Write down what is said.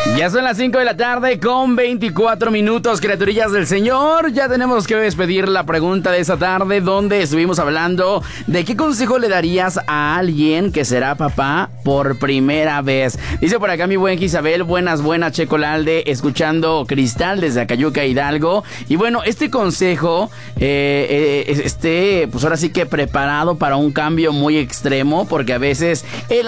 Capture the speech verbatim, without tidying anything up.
Ya son las cinco de la tarde con veinticuatro minutos, criaturillas del Señor. Ya tenemos que despedir la pregunta de esta tarde, donde estuvimos hablando de qué consejo le darías a alguien que será papá por primera vez. Dice por acá mi buen Isabel, buenas, buenas, Checolalde, escuchando Cristal desde Acayuca, Hidalgo. Y bueno, este consejo, eh, eh, esté, pues ahora sí que preparado para un cambio muy extremo, porque a veces el